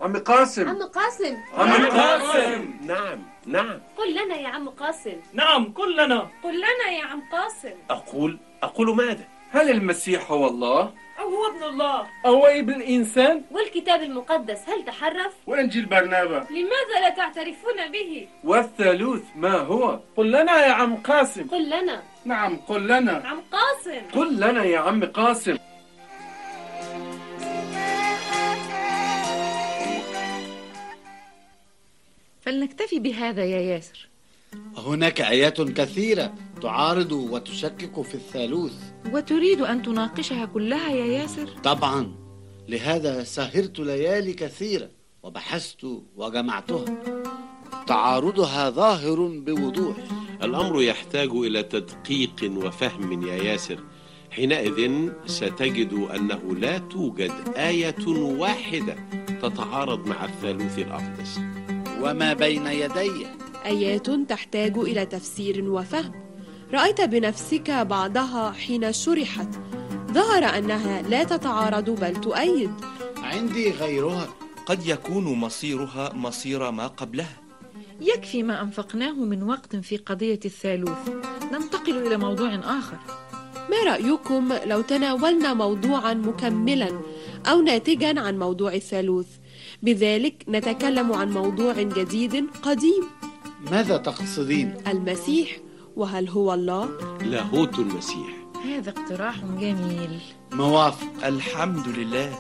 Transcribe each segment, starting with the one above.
عم قاسم. عم قاسم. عم قاسم. نعم. قل لنا يا عم قاسم. نعم قل لنا. قل لنا يا عم قاسم. أقول ماذا؟ هل المسيح هو الله؟ أو هو ابن الله؟ أو ابن الإنسان؟ والكتاب المقدس هل تحرف؟ وإنجيل برنابا لماذا لا تعترفون به؟ والثالوث ما هو؟ قل لنا يا عم قاسم. قل لنا. نعم قل لنا. عم قاسم. قل لنا يا عم قاسم. فلنكتفي بهذا يا ياسر. هناك آيات كثيرة تعارض وتشكك في الثالوث. وتريد أن تناقشها كلها يا ياسر؟ طبعا، لهذا سهرت ليالي كثيرة وبحثت وجمعتها. تعارضها ظاهر بوضوح. الأمر يحتاج إلى تدقيق وفهم يا ياسر. حينئذ ستجد أنه لا توجد آية واحدة تتعارض مع الثالوث الأقدس. وما بين يدي آيات تحتاج إلى تفسير وفهم. رأيت بنفسك بعضها حين شرحت، ظهر أنها لا تتعارض بل تؤيد. عندي غيرها، قد يكون مصيرها مصير ما قبلها. يكفي ما أنفقناه من وقت في قضية الثالوث، ننتقل إلى موضوع آخر. ما رأيكم لو تناولنا موضوعا مكملا أو ناتجا عن موضوع الثالوث؟ بذلك نتكلم عن موضوع جديد قديم. ماذا تقصدين؟ المسيح، وهل هو الله؟ لاهوت المسيح. هذا اقتراح جميل. موافق. الحمد لله.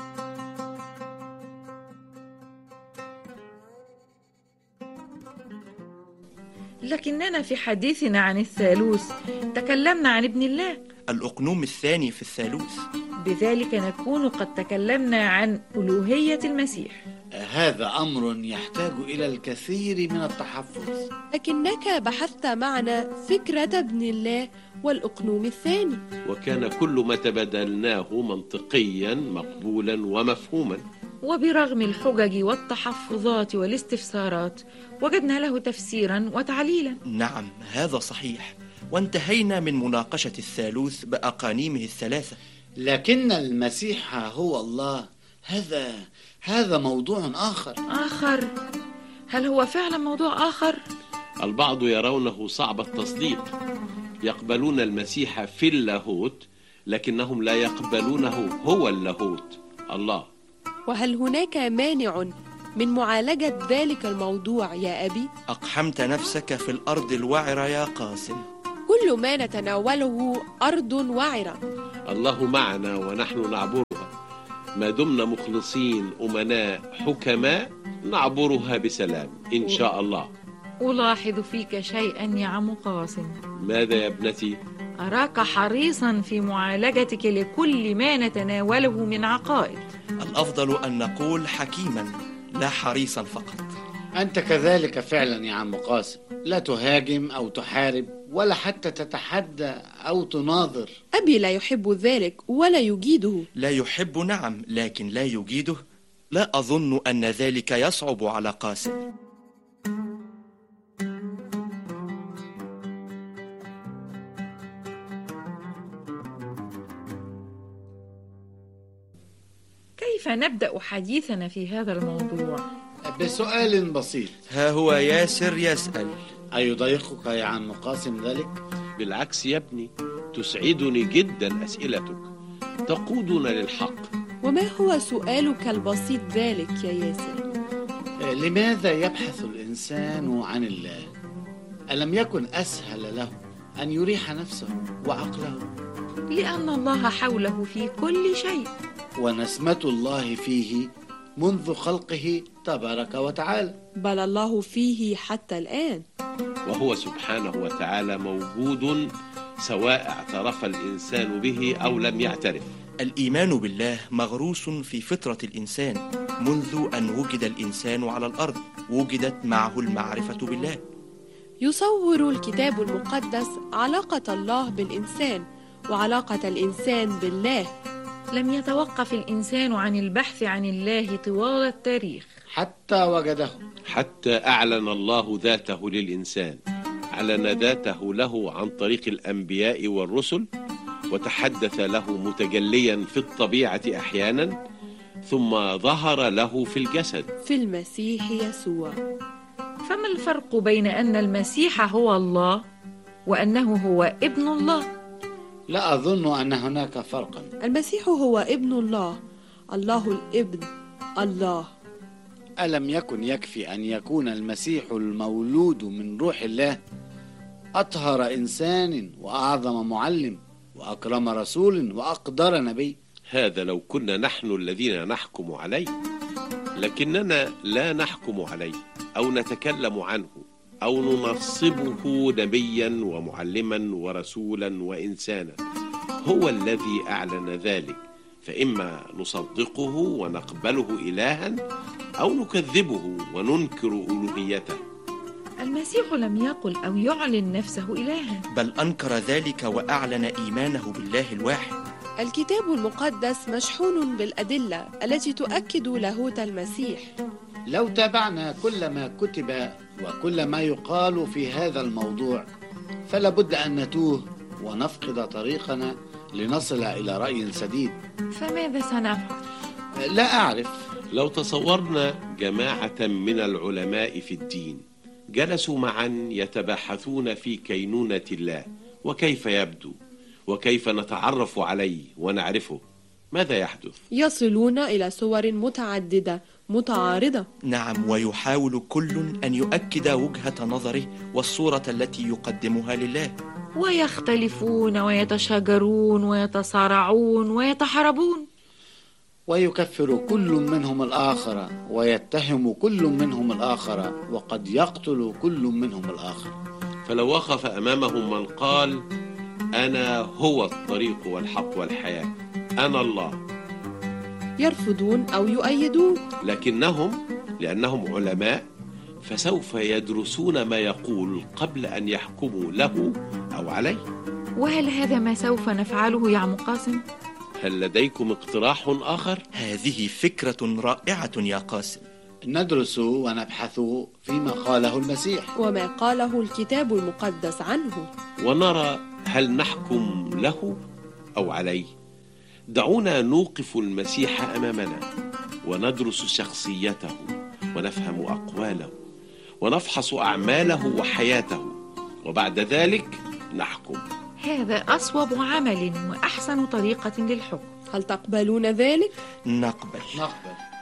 لكننا في حديثنا عن الثالوث تكلمنا عن ابن الله، الأقنوم الثاني في الثالوث. بذلك نكون قد تكلمنا عن ألوهية المسيح. هذا أمر يحتاج إلى الكثير من التحفظ. لكنك بحثت معنا فكرة ابن الله والأقنوم الثاني، وكان كل ما تبادلناه منطقيا مقبولا ومفهوما. وبرغم الحجج والتحفظات والاستفسارات وجدنا له تفسيرا وتعليلا. نعم هذا صحيح، وانتهينا من مناقشة الثالوث بأقانيمه الثلاثة. لكن المسيح هو الله، هذا موضوع آخر. هل هو فعلا موضوع آخر؟ البعض يرونه صعب التصديق، يقبلون المسيح في اللاهوت لكنهم لا يقبلونه هو اللاهوت الله. وهل هناك مانع من معالجة ذلك الموضوع يا أبي؟ أقحمت نفسك في الأرض الوعرة يا قاسم. كل ما نتناوله أرض وعرة. الله معنا ونحن نعبرها، ما دمنا مخلصين أمناء حكماء نعبرها بسلام إن شاء الله. ألاحظ فيك شيئا يا عم قاسم. ماذا يا ابنتي؟ أراك حريصا في معالجتك لكل ما نتناوله من عقائد. الأفضل أن نقول حكيما لا حريصا فقط. أنت كذلك فعلا يا عم قاسم، لا تهاجم أو تحارب ولا حتى تتحدى أو تناظر. أبي لا يحب ذلك ولا يجيده. لا يحب نعم، لكن لا يجيده. لا أظن أن ذلك يصعب على قاسم. كيف نبدأ حديثنا في هذا الموضوع؟ بسؤال بسيط. ها هو ياسر يسأل. أيضايقك يا عم قاسم ذلك؟ بالعكس يا ابني، تسعدني جدا أسئلتك، تقودنا للحق. وما هو سؤالك البسيط ذلك يا ياسر؟ لماذا يبحث الإنسان عن الله؟ ألم يكن أسهل له أن يريح نفسه وعقله؟ لأن الله حوله في كل شيء، ونسمة الله فيه منذ خلقه تبارك وتعالى، بل الله فيه حتى الآن. وهو سبحانه وتعالى موجود سواء اعترف الإنسان به أو لم يعترف. الإيمان بالله مغروس في فطرة الإنسان منذ أن وجد الإنسان على الأرض، وجدت معه المعرفة بالله. يصور الكتاب المقدس علاقة الله بالإنسان وعلاقة الإنسان بالله. لم يتوقف الإنسان عن البحث عن الله طوال التاريخ حتى وجده، حتى أعلن الله ذاته للإنسان. أعلن ذاته له عن طريق الأنبياء والرسل، وتحدث له متجليا في الطبيعة أحيانا، ثم ظهر له في الجسد. في المسيح يسوع. فما الفرق بين أن المسيح هو الله وأنه هو ابن الله؟ لا أظن أن هناك فرقا. المسيح هو ابن الله، الله الابن، الله. ألم يكن يكفي أن يكون المسيح المولود من روح الله أطهر إنسان وأعظم معلم وأكرم رسول وأقدر نبي؟ هذا لو كنا نحن الذين نحكم عليه، لكننا لا نحكم عليه أو نتكلم عنه أو ننصبه نبيا ومعلما ورسولا وإنسانا. هو الذي أعلن ذلك، فإما نصدقه ونقبله إلها أو نكذبه وننكر ألوهيته. المسيح لم يقل أو يعلن نفسه إلها، بل أنكر ذلك وأعلن إيمانه بالله الواحد. الكتاب المقدس مشحون بالأدلة التي تؤكد لاهوت المسيح. لو تابعنا كل ما كتب وكل ما يقال في هذا الموضوع فلابد أن نتوه ونفقد طريقنا لنصل إلى رأي سديد. فماذا سنفعل؟ لا أعرف. لو تصورنا جماعة من العلماء في الدين جلسوا معا يتباحثون في كينونة الله وكيف يبدو وكيف نتعرف عليه ونعرفه، ماذا يحدث؟ يصلون إلى صور متعددة متعارضة. نعم، ويحاول كل أن يؤكد وجهة نظره والصورة التي يقدمها لله، ويختلفون ويتشاجرون ويتصارعون ويتحاربون، ويكفر كل منهم الآخر ويتهم كل منهم الآخر وقد يقتل كل منهم الآخر. فلو وقف أمامهم من قال أنا هو الطريق والحق والحياة، أنا الله، يرفضون أو يؤيدون. لكنهم لأنهم علماء فسوف يدرسون ما يقول قبل أن يحكموا له أو عليه. وهل هذا ما سوف نفعله يا عم قاسم؟ هل لديكم اقتراح آخر؟ هذه فكرة رائعة يا قاسم. ندرس ونبحث فيما قاله المسيح وما قاله الكتاب المقدس عنه، ونرى هل نحكم له أو عليه. دعونا نوقف المسيح أمامنا وندرس شخصيته ونفهم أقواله ونفحص أعماله وحياته، وبعد ذلك نحكم. هذا أصوب عمل وأحسن طريقة للحكم. هل تقبلون ذلك؟ نقبل.